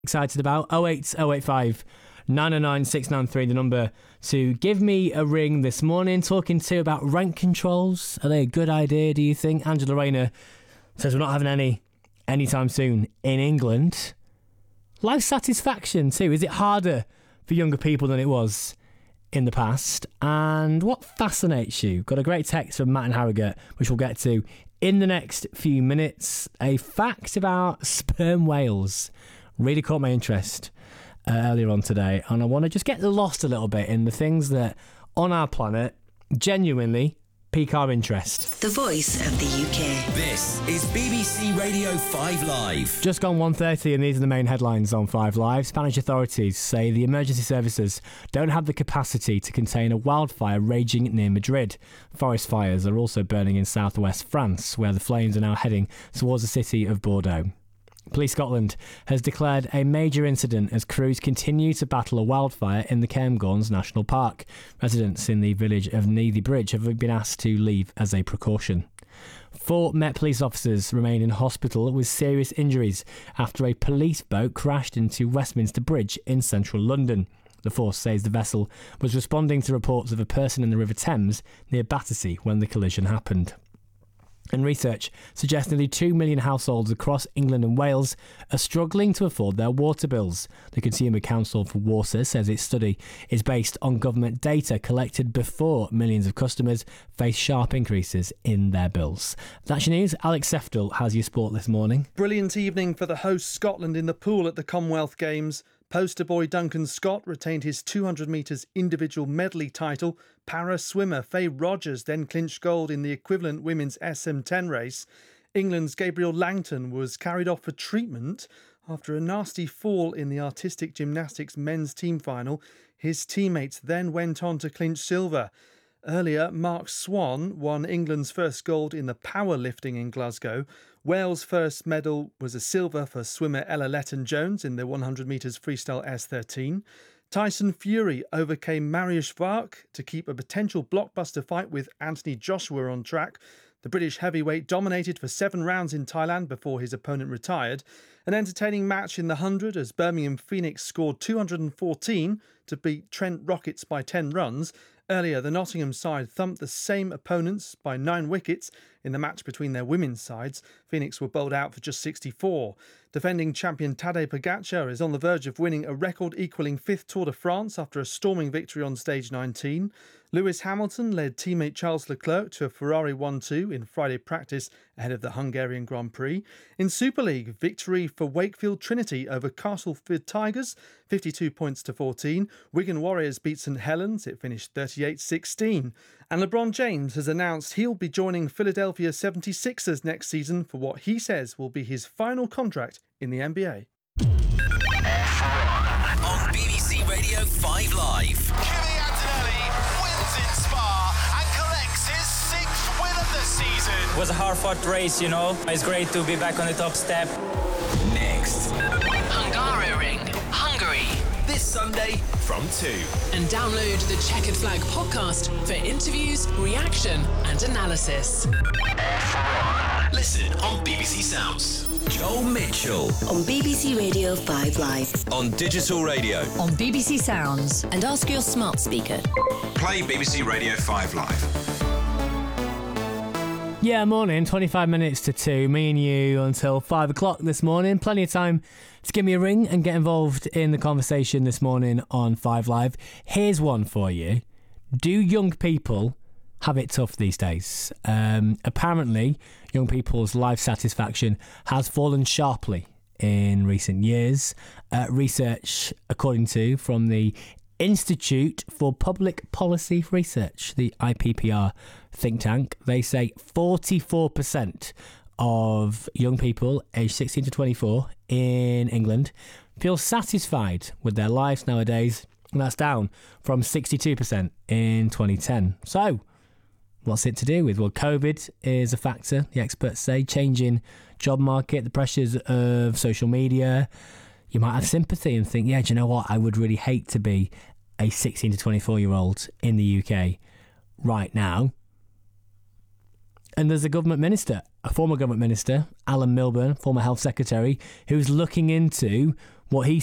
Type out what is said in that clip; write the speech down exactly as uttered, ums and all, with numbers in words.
excited about. oh eight oh eight five nine oh nine six nine three, the number to give me a ring this morning. Talking to about rent controls. Are they a good idea, do you think? Angela Rayner says we're not having any anytime soon in England. Life satisfaction too. Is it harder for younger people than it was in the past? And what fascinates you? Got a great text from Matt and Harrogate, which we'll get to in the next few minutes. A fact about sperm whales really caught my interest uh, earlier on today, and I want to just get lost a little bit in the things that on our planet genuinely pique our interest. The voice of the U K. This is B B C Radio five Live. Just gone one thirty, and these are the main headlines on five Live. Spanish authorities say the emergency services don't have the capacity to contain a wildfire raging near Madrid. Forest fires are also burning in southwest France, where the flames are now heading towards the city of Bordeaux. Police Scotland has declared a major incident as crews continue to battle a wildfire in the Cairngorms National Park. Residents in the village of Neath Bridge have been asked to leave as a precaution. Four Met police officers remain in hospital with serious injuries after a police boat crashed into Westminster Bridge in central London. The force says the vessel was responding to reports of a person in the River Thames near Battersea when the collision happened. And research suggests nearly two million households across England and Wales are struggling to afford their water bills. The Consumer Council for Water says its study is based on government data collected before millions of customers face sharp increases in their bills. That's your news. Alex Seftel has your sport this morning. Brilliant evening for the host Scotland in the pool at the Commonwealth Games. Poster boy Duncan Scott retained his two hundred metres individual medley title. Para swimmer Faye Rogers then clinched gold in the equivalent women's S M ten race. England's Gabriel Langton was carried off for treatment after a nasty fall in the artistic gymnastics men's team final. His teammates then went on to clinch silver. Earlier, Mark Swan won England's first gold in the powerlifting in Glasgow. Wales' first medal was a silver for swimmer Ella Letton-Jones in the one hundred metres freestyle S thirteen. Tyson Fury overcame Mariusz Vark to keep a potential blockbuster fight with Anthony Joshua on track. The British heavyweight dominated for seven rounds in Thailand before his opponent retired. An entertaining match in the one hundred as Birmingham Phoenix scored two hundred fourteen to beat Trent Rockets by ten runs. Earlier, the Nottingham side thumped the same opponents by nine wickets in the match between their women's sides. Phoenix were bowled out for just sixty-four. Defending champion Tadej Pogacar is on the verge of winning a record-equalling fifth Tour de France after a storming victory on stage nineteen. Lewis Hamilton led teammate Charles Leclerc to a Ferrari one two in Friday practice ahead of the Hungarian Grand Prix. In Super League, victory for Wakefield Trinity over Castleford Tigers, fifty-two points to fourteen. Wigan Warriors beat St Helens, it finished thirty-eight sixteen. And LeBron James has announced he'll be joining Philadelphia seventy-sixers next season for what he says will be his final contract in the N B A. On B B C Radio five Live. Kimi Antonelli wins in Spa and collects his sixth win of the season. It was a hard-fought race, you know. It's great to be back on the top step. Next. Hungaroring, Hungary. This Sunday from two. And download the Checkered Flag podcast for interviews, reaction and analysis. Listen on B B C Sounds. Joel Mitchell. On B B C Radio five Live. On digital radio. On B B C Sounds. And ask your smart speaker. Play B B C Radio five Live. Yeah, morning, twenty-five minutes to two. Me and you until five o'clock this morning. Plenty of time to give me a ring and get involved in the conversation this morning on five Live. Here's one for you. Do young people have it tough these days? Um, apparently, young people's life satisfaction has fallen sharply in recent years. Uh, research, according to, from the Institute for Public Policy Research, the I P P R think tank, they say forty-four percent of young people aged sixteen to twenty-four in England feel satisfied with their lives nowadays, and that's down from sixty-two percent in twenty ten. So, what's it to do with? Well, COVID is a factor, the experts say, changing job market, the pressures of social media. You might have sympathy and think, yeah, do you know what? I would really hate to be a sixteen to twenty-four year old in the U K right now. And there's a government minister, a former government minister, Alan Milburn, former health secretary, who's looking into what he